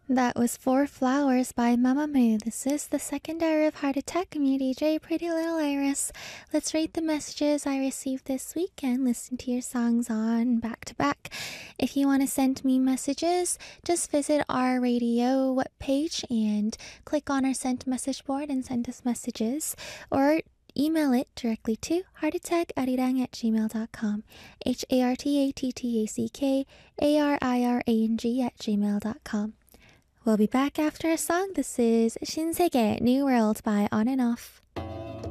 That was Four Flowers by Mamamoo. This is the second hour of Heart Attack. I'm your DJ, Pretty Little Iris. Let's rate the messages I received this week and listen to your songs on back to back. If you want to send me messages, just visit our radio webpage and click on our sent message board and send us messages. Or email it directly to heartattack@gmail.com. heartattack@gmail.com. We'll be back after a song. This is Shinsegae New World by On and Off.